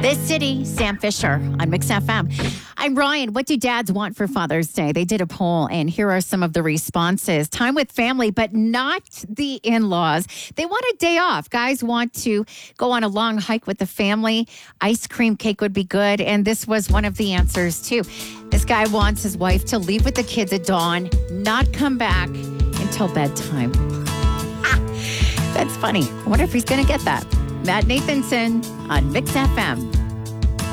This City, Sam Fisher on Mix FM. I'm Ryan. What do dads want for Father's Day? They did a poll, and here are some of the responses. Time with family, but not the in-laws. They want a day off. Guys want to go on a long hike with the family. Ice cream cake would be good, and this was one of the answers, too. This guy wants his wife to leave with the kids at dawn, not come back until bedtime. That's funny. I wonder if he's going to get that. Matt Nathanson on Mix FM.